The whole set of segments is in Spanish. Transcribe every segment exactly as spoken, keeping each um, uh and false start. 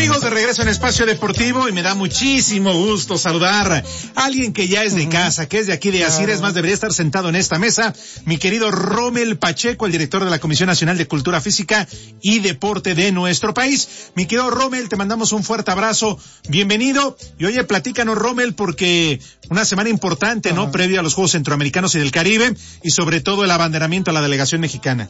Amigos, de regreso en Espacio Deportivo, y me da muchísimo gusto saludar a alguien que ya es de casa, que es de aquí de Asir, es más, debería estar sentado en esta mesa, mi querido Rommel Pacheco, el director de la Comisión Nacional de Cultura Física y Deporte de nuestro país. Mi querido Rommel, te mandamos un fuerte abrazo, bienvenido, y oye, platícanos, Rommel, porque una semana importante, ¿no?, previo a los Juegos Centroamericanos y del Caribe, y sobre todo el abanderamiento a la delegación mexicana.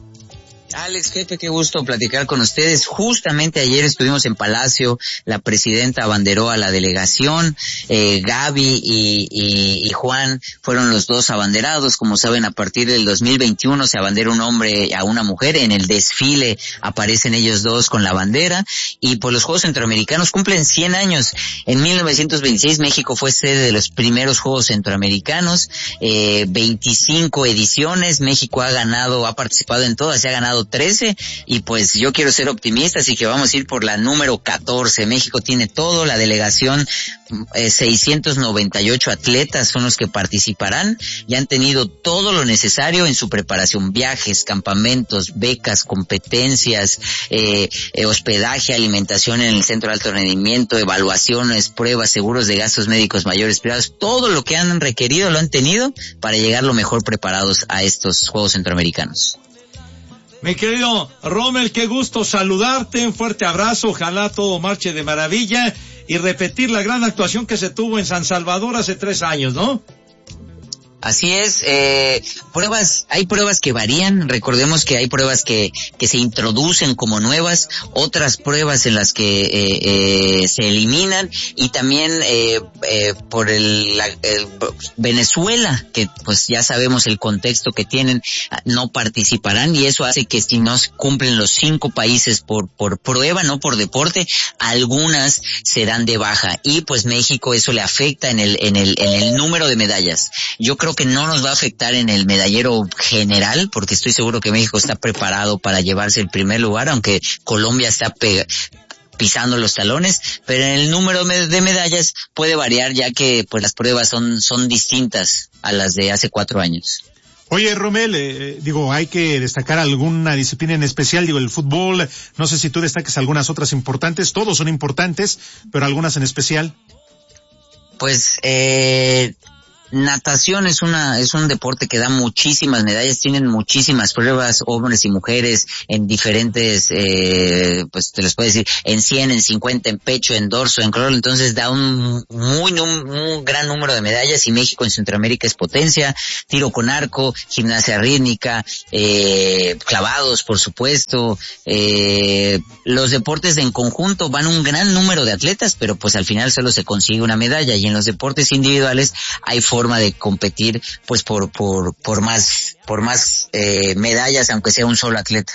Alex, jefe, qué gusto platicar con ustedes. Justamente ayer estuvimos en Palacio, la presidenta abanderó a la delegación, eh, Gaby y, y, y Juan fueron los dos abanderados. Como saben, a partir del dos mil veintiuno se abandera un hombre a una mujer. En el desfile aparecen ellos dos con la bandera, y pues los Juegos Centroamericanos cumplen cien años. En mil novecientos veintiséis México fue sede de los primeros Juegos Centroamericanos, eh, veinticinco ediciones. México ha ganado, ha participado en todas, se ha ganado trece, y pues yo quiero ser optimista, así que vamos a ir por la número catorce. México tiene todo, la delegación, eh, seiscientos noventa y ocho atletas son los que participarán, y han tenido todo lo necesario en su preparación: viajes, campamentos, becas, competencias, eh, eh, hospedaje, alimentación en el centro de alto rendimiento, evaluaciones, pruebas, seguros de gastos médicos mayores, privados. Todo lo que han requerido lo han tenido para llegar lo mejor preparados a estos Juegos Centroamericanos. Mi querido Rommel, qué gusto saludarte, un fuerte abrazo, ojalá todo marche de maravilla, y repetir la gran actuación que se tuvo en San Salvador hace tres años, ¿no? Así es, eh, pruebas, hay pruebas que varían, recordemos que hay pruebas que, que se introducen como nuevas, otras pruebas en las que, eh, eh, se eliminan, y también, eh, eh, por el, la, el Venezuela, que pues ya sabemos el contexto que tienen, no participarán, y eso hace que si no cumplen los cinco países por, por prueba, no por deporte, algunas se dan de baja, y pues México eso le afecta en el, en el, en el número de medallas. Yo creo que no nos va a afectar en el medallero general, porque estoy seguro que México está preparado para llevarse el primer lugar, aunque Colombia está pega, pisando los talones, pero en el número de medallas puede variar, ya que pues las pruebas son, son distintas a las de hace cuatro años. Oye, Rommel, eh, digo, hay que destacar alguna disciplina en especial, digo, el fútbol, no sé si tú destaques algunas otras importantes, todos son importantes, pero algunas en especial. Pues, eh... natación es una, es un deporte que da muchísimas medallas, tienen muchísimas pruebas, hombres y mujeres, en diferentes, eh, pues te les puedo decir, en cien, en cincuenta, en pecho, en dorso, en crawl, entonces da un muy, un, un gran número de medallas, y México en Centroamérica es potencia, tiro con arco, gimnasia rítmica, eh, clavados, por supuesto, eh, los deportes en conjunto van un gran número de atletas, pero pues al final solo se consigue una medalla, y en los deportes individuales hay forma de competir pues por por por más por más eh, medallas, aunque sea un solo atleta.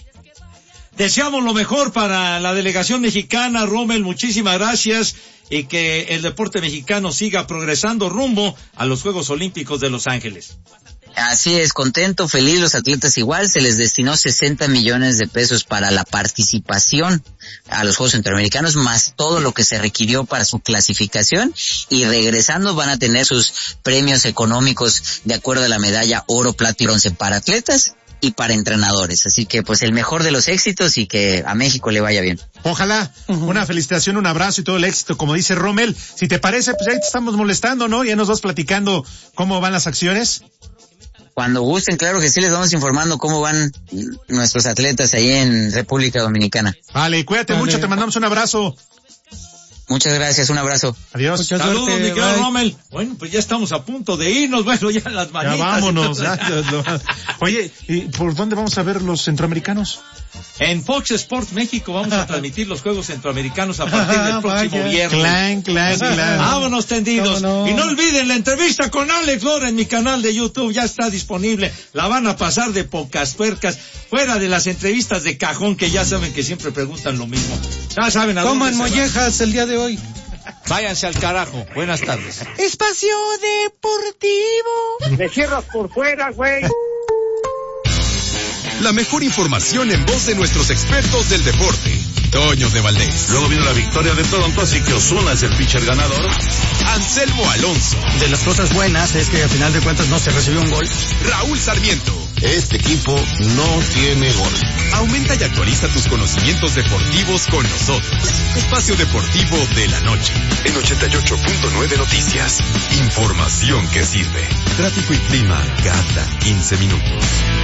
Deseamos lo mejor para la delegación mexicana, Rommel, muchísimas gracias, y que el deporte mexicano siga progresando rumbo a los Juegos Olímpicos de Los Ángeles. Así es, contento, feliz, los atletas igual, se les destinó sesenta millones de pesos para la participación a los Juegos Centroamericanos, más todo lo que se requirió para su clasificación, y regresando van a tener sus premios económicos de acuerdo a la medalla oro, plata y bronce para atletas y para entrenadores. Así que pues el mejor de los éxitos, y que a México le vaya bien. Ojalá, uh-huh. Una felicitación, un abrazo y todo el éxito, como dice Rommel. Si te parece, pues ahí te estamos molestando, ¿no? Ya nos vas platicando cómo van las acciones. Cuando gusten, claro que sí, les vamos informando cómo van nuestros atletas ahí en República Dominicana. Vale, cuídate vale. mucho, te mandamos un abrazo. Muchas gracias, un abrazo. Adiós. Muchas Saludos, mi querido Rommel. Bueno, pues ya estamos a punto de irnos, bueno, ya las manitas. Ya vámonos. Ya, ya, Oye, ¿y por dónde vamos a ver los centroamericanos? En Fox Sports México vamos a transmitir los Juegos Centroamericanos a partir del próximo viernes. Clan, clan, clan. Vámonos tendidos. No? Y no olviden la entrevista con Alex Lora en mi canal de YouTube, ya está disponible. La van a pasar de pocas tuercas, fuera de las entrevistas de cajón que ya saben que siempre preguntan lo mismo. Ya saben a dónde Coman mollejas el día de hoy. Váyanse al carajo. Buenas tardes. Espacio Deportivo. Me cierras por fuera, güey. La mejor información en voz de nuestros expertos del deporte. Toño de Valdés. Luego vino la victoria de Toronto, así que Ozuna es el pitcher ganador. Anselmo Alonso. De las cosas buenas es que al final de cuentas no se recibió un gol. Raúl Sarmiento. Este equipo no tiene gol. Aumenta y actualiza tus conocimientos deportivos con nosotros. Espacio Deportivo de la Noche. En ochenta y ocho punto nueve Noticias. Información que sirve. Tráfico y clima cada quince minutos.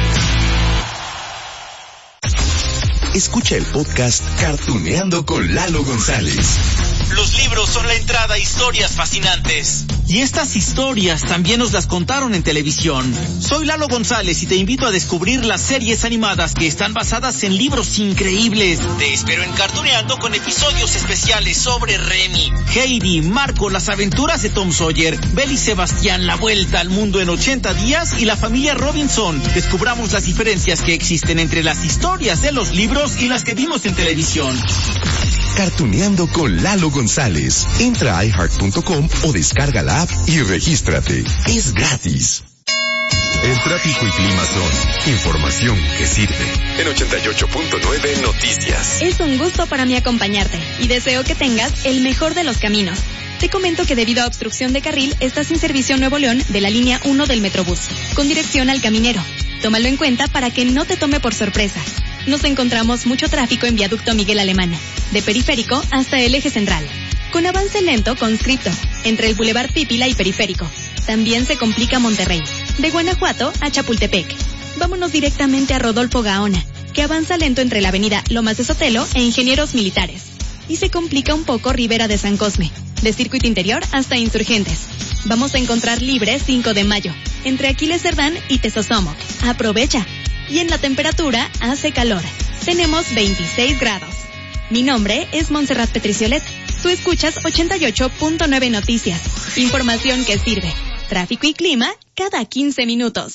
Escucha el podcast Cartuneando con Lalo González. Los libros son la entrada a historias fascinantes. Y estas historias también nos las contaron en televisión. Soy Lalo González y te invito a descubrir las series animadas que están basadas en libros increíbles. Te espero en Cartuneando con episodios especiales sobre Remy, Heidi, Marco, las aventuras de Tom Sawyer, Belle y Sebastián, la vuelta al mundo en ochenta días y la familia Robinson. Descubramos las diferencias que existen entre las historias de los libros y las que vimos en televisión. Cartuneando con Lalo González. Entra a i heart punto com o descarga la app y regístrate. Es gratis. El tráfico y clima son información que sirve. En ochenta y ocho punto nueve Noticias. Es un gusto para mí acompañarte y deseo que tengas el mejor de los caminos. Te comento que debido a obstrucción de carril está sin servicio en Nuevo León de la línea uno del Metrobús, con dirección al Caminero. Tómalo en cuenta para que no te tome por sorpresa. Nos encontramos mucho tráfico en Viaducto Miguel Alemán, de Periférico hasta el Eje Central, con avance lento conscripto, entre el Boulevard Pípila y Periférico. También se complica Monterrey, de Guanajuato a Chapultepec. Vámonos directamente a Rodolfo Gaona, que avanza lento entre la avenida Lomas de Sotelo e Ingenieros Militares. Y se complica un poco Ribera de San Cosme, de Circuito Interior hasta Insurgentes. Vamos a encontrar libre cinco de mayo, entre Aquiles Cerdán y Tesosomoc. Aprovecha. Y en la temperatura hace calor. Tenemos veintiséis grados. Mi nombre es Montserrat Petriciolet. Tú escuchas ochenta y ocho punto nueve Noticias. Información que sirve. Tráfico y clima cada quince minutos.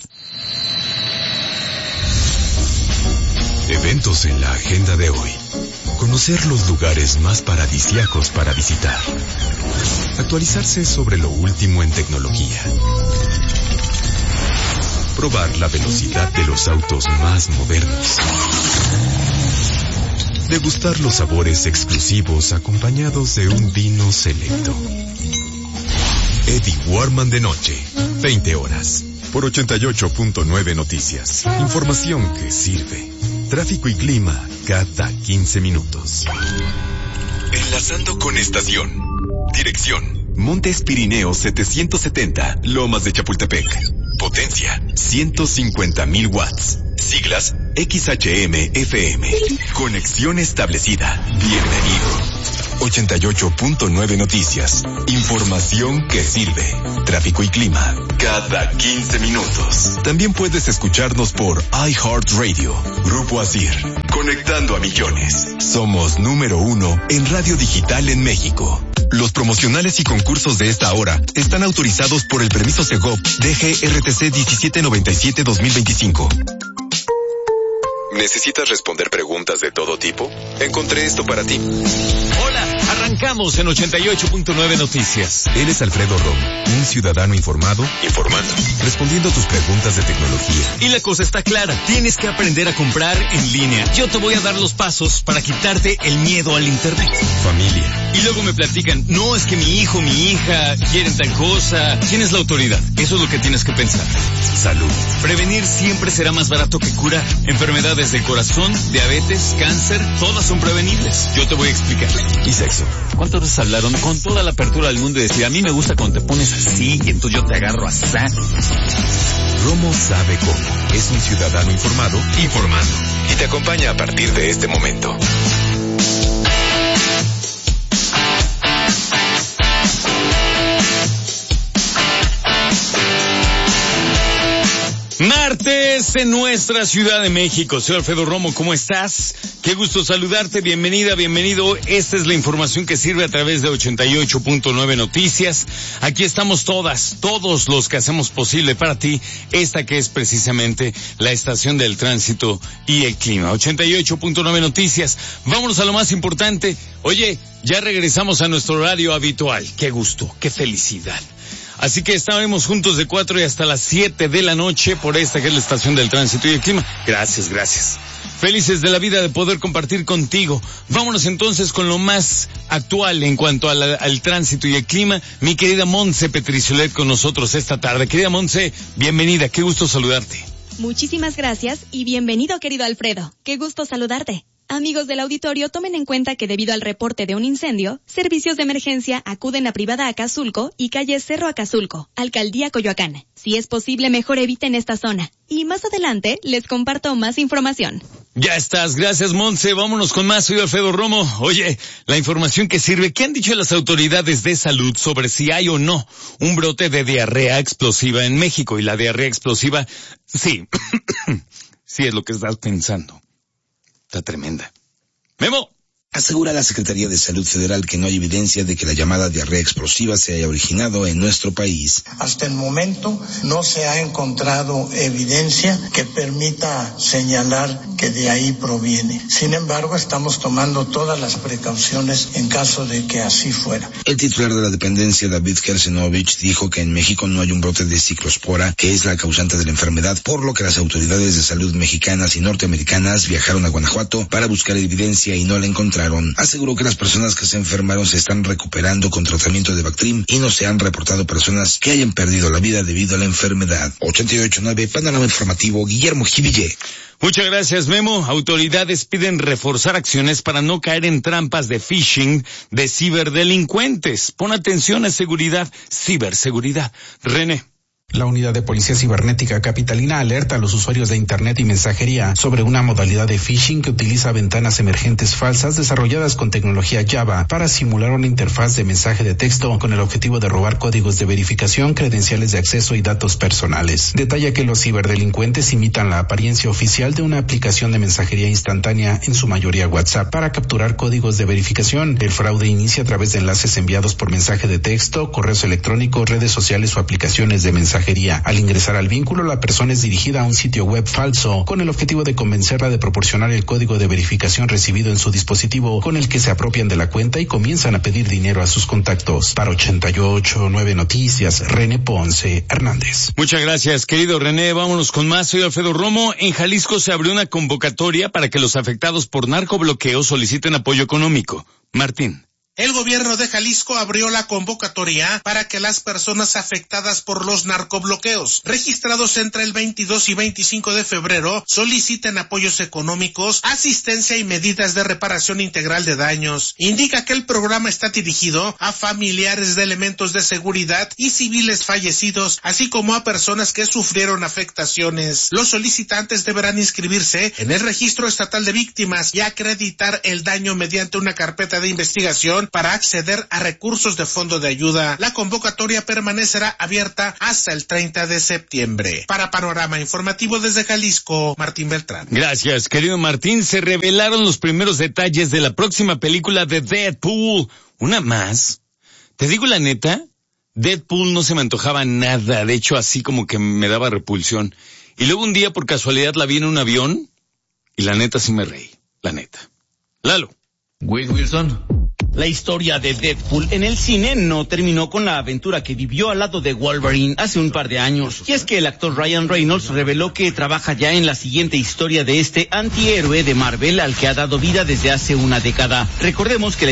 Eventos en la agenda de hoy. Conocer los lugares más paradisíacos para visitar. Actualizarse sobre lo último en tecnología. Probar la velocidad de los autos más modernos. Degustar los sabores exclusivos acompañados de un vino selecto. Eddie Warman de noche, veinte horas. Por ochenta y ocho punto nueve Noticias. Información que sirve. Tráfico y clima cada quince minutos. Enlazando con estación. Dirección. Montes Pirineos setecientos setenta, Lomas de Chapultepec. Potencia, ciento cincuenta mil watts. Siglas, X H M F M. Conexión establecida. Bienvenido. ochenta y ocho punto nueve Noticias. Información que sirve. Tráfico y clima. Cada quince minutos. También puedes escucharnos por iHeartRadio. Grupo Asir. Conectando a millones. Somos número uno en radio digital en México. Los promocionales y concursos de esta hora están autorizados por el permiso Segov D G R T C diecisiete noventa y siete dos mil veinticinco. ¿Necesitas responder preguntas de todo tipo? Encontré esto para ti. Hola, arrancamos en ochenta y ocho punto nueve Noticias. Él es Alfredo Romo, un ciudadano informado, informando, respondiendo tus preguntas de tecnología. Y la cosa está clara, tienes que aprender a comprar en línea. Yo te voy a dar los pasos para quitarte el miedo al internet. Familia. Y luego me platican, no, es que mi hijo, mi hija quieren tal cosa. ¿Quién es la autoridad? Eso es lo que tienes que pensar. Salud. Prevenir siempre será más barato que curar. Enfermedades del corazón, diabetes, cáncer, todas son prevenibles. Yo te voy a explicar. Y sexo. ¿Cuántas veces hablaron con toda la apertura del mundo y decir, a mí me gusta cuando te pones así y entonces yo te agarro así? Romo sabe cómo. Es un ciudadano informado, informando. Y te acompaña a partir de este momento. Martes en nuestra Ciudad de México. Soy Alfredo Romo, ¿cómo estás? Qué gusto saludarte, bienvenida, bienvenido. Esta es la información que sirve a través de ochenta y ocho punto nueve Noticias. Aquí estamos todas, todos los que hacemos posible para ti, esta que es precisamente la estación del tránsito y el clima. ochenta y ocho punto nueve Noticias. Vámonos a lo más importante. Oye, ya regresamos a nuestro horario habitual. Qué gusto, qué felicidad. Así que estaremos juntos de cuatro y hasta las siete de la noche por esta que es la estación del tránsito y el clima. Gracias, gracias. Felices de la vida de poder compartir contigo. Vámonos entonces con lo más actual en cuanto a la, al tránsito y el clima. Mi querida Montse Petriciolet con nosotros esta tarde. Querida Montse, bienvenida, qué gusto saludarte. Muchísimas gracias y bienvenido, querido Alfredo. Qué gusto saludarte. Amigos del auditorio, tomen en cuenta que debido al reporte de un incendio, servicios de emergencia acuden a Privada Acazulco y calle Cerro Acazulco, Alcaldía Coyoacán. Si es posible, mejor eviten esta zona. Y más adelante les comparto más información. Ya estás, gracias Montse, vámonos con más, soy Alfredo Romo. Oye, la información que sirve, ¿qué han dicho las autoridades de salud sobre si hay o no un brote de diarrea explosiva en México? Y la diarrea explosiva, sí, sí es lo que estás pensando. Está tremenda. Memo. Asegura la Secretaría de Salud Federal que no hay evidencia de que la llamada diarrea explosiva se haya originado en nuestro país. Hasta el momento no se ha encontrado evidencia que permita señalar que de ahí proviene. Sin embargo, estamos tomando todas las precauciones en caso de que así fuera. El titular de la dependencia, David Kersenovich, dijo que en México no hay un brote de ciclospora, que es la causante de la enfermedad, por lo que las autoridades de salud mexicanas y norteamericanas viajaron a Guanajuato para buscar evidencia y no la encontraron. Aseguró que las personas que se enfermaron se están recuperando con tratamiento de Bactrim y no se han reportado personas que hayan perdido la vida debido a la enfermedad. ochenta y ocho punto nueve, Panorama Informativo, Guillermo Jiville. Muchas gracias, Memo. Autoridades piden reforzar acciones para no caer en trampas de phishing de ciberdelincuentes. Pon atención a seguridad, ciberseguridad. René. La Unidad de Policía Cibernética Capitalina alerta a los usuarios de Internet y mensajería sobre una modalidad de phishing que utiliza ventanas emergentes falsas desarrolladas con tecnología Java para simular una interfaz de mensaje de texto con el objetivo de robar códigos de verificación, credenciales de acceso y datos personales. Detalla que los ciberdelincuentes imitan la apariencia oficial de una aplicación de mensajería instantánea, en su mayoría WhatsApp, para capturar códigos de verificación. El fraude inicia a través de enlaces enviados por mensaje de texto, correos electrónicos, redes sociales o aplicaciones de mensajería. Al ingresar al vínculo, la persona es dirigida a un sitio web falso con el objetivo de convencerla de proporcionar el código de verificación recibido en su dispositivo, con el que se apropian de la cuenta y comienzan a pedir dinero a sus contactos. Para ochenta y ocho punto nueve Noticias, René Ponce Hernández. Muchas gracias, querido René. Vámonos con más. Soy Alfredo Romo. En Jalisco se abrió una convocatoria para que los afectados por narcobloqueo soliciten apoyo económico. Martín. El gobierno de Jalisco abrió la convocatoria para que las personas afectadas por los narcobloqueos, registrados entre el veintidós y veinticinco de febrero, soliciten apoyos económicos, asistencia y medidas de reparación integral de daños. Indica que el programa está dirigido a familiares de elementos de seguridad y civiles fallecidos, así como a personas que sufrieron afectaciones. Los solicitantes deberán inscribirse en el Registro Estatal de Víctimas y acreditar el daño mediante una carpeta de investigación para acceder a recursos de fondo de ayuda. La convocatoria permanecerá abierta hasta el treinta de septiembre. Para Panorama Informativo desde Jalisco, Martín Beltrán. Gracias, querido Martín. Se revelaron los primeros detalles de la próxima película de Deadpool. ¿Una más? Te digo la neta, Deadpool no se me antojaba nada. De hecho, así como que me daba repulsión. Y luego un día, por casualidad, la vi en un avión y la neta sí me reí. La neta. Lalo. Wade Wilson. La historia de Deadpool en el cine no terminó con la aventura que vivió al lado de Wolverine hace un par de años. Y es que el actor Ryan Reynolds reveló que trabaja ya en la siguiente historia de este antihéroe de Marvel al que ha dado vida desde hace una década. Recordemos que la